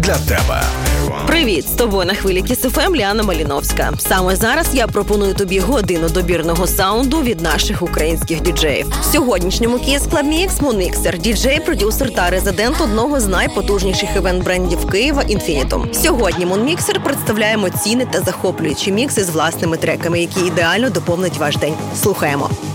для тебе. Привіт! З тобою на хвилі Kiss FM Ліана Маліновська. Саме зараз я пропоную тобі годину добірного саунду від наших українських діджеїв. В сьогоднішньому Kiss Club Mix Moonmixer, діджей, продюсер та резидент одного з найпотужніших івент-брендів Києва Infinitum. Сьогодні Moonmixer представляє емоційний та захоплюючий мікс із власними треками, які ідеально доповнять ваш день. Слухаємо.